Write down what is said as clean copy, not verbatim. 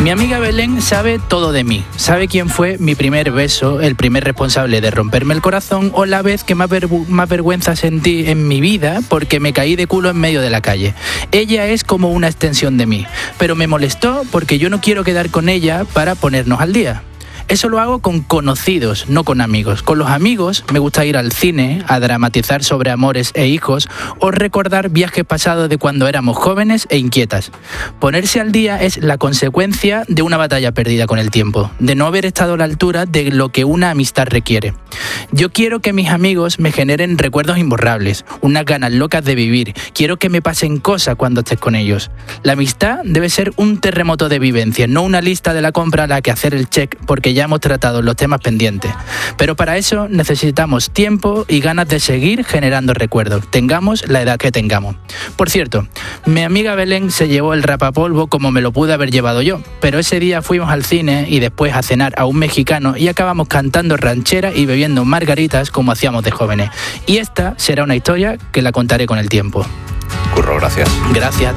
Mi amiga Belén sabe todo de mí. Sabe quién fue mi primer beso, el primer responsable de romperme el corazón o la vez que más vergüenza sentí en mi vida porque me caí de culo en medio de la calle. Ella es como una extensión de mí, pero me molestó porque yo no quiero quedar con ella para ponernos al día. Eso lo hago con conocidos, no con amigos. Con los amigos me gusta ir al cine, a dramatizar sobre amores e hijos o recordar viajes pasados de cuando éramos jóvenes e inquietas. Ponerse al día es la consecuencia de una batalla perdida con el tiempo, de no haber estado a la altura de lo que una amistad requiere. Yo quiero que mis amigos me generen recuerdos imborrables, unas ganas locas de vivir. Quiero que me pasen cosas cuando estés con ellos. La amistad debe ser un terremoto de vivencias, no una lista de la compra a la que hacer el check porque ya hemos tratado los temas pendientes. Pero para eso necesitamos tiempo y ganas de seguir generando recuerdos, tengamos la edad que tengamos. Por cierto, mi amiga Belén se llevó el rapapolvo como me lo pude haber llevado yo, pero ese día fuimos al cine y después a cenar a un mexicano y acabamos cantando ranchera y bebiendo margaritas como hacíamos de jóvenes. Y esta será una historia que la contaré con el tiempo. Curro, gracias. Gracias.